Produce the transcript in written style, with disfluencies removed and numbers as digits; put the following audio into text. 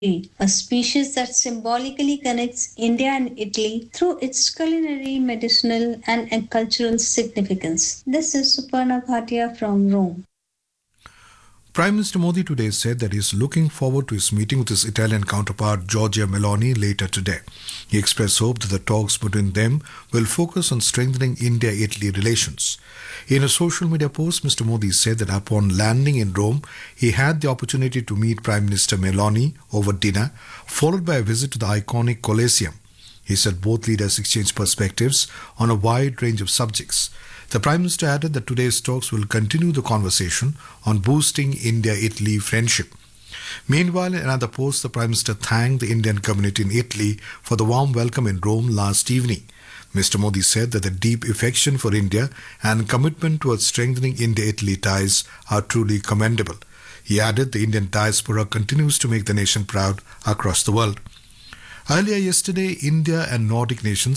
a species that symbolically connects India and Italy through its culinary, medicinal, and cultural significance. This is Suparna Bhatia from Rome. Prime Minister Modi today said that he is looking forward to his meeting with his Italian counterpart Giorgia Meloni later today. He expressed hope that the talks between them will focus on strengthening India-Italy relations. In a social media post, Mr. Modi said that upon landing in Rome, he had the opportunity to meet Prime Minister Meloni over dinner, followed by a visit to the iconic Colosseum. He said both leaders exchanged perspectives on a wide range of subjects. The Prime Minister added that today's talks will continue the conversation on boosting India-Italy friendship. Meanwhile, in another post, the Prime Minister thanked the Indian community in Italy for the warm welcome in Rome last evening. Mr. Modi said that the deep affection for India and commitment towards strengthening India-Italy ties are truly commendable. He added the Indian diaspora continues to make the nation proud across the world. Earlier yesterday, India and Nordic nations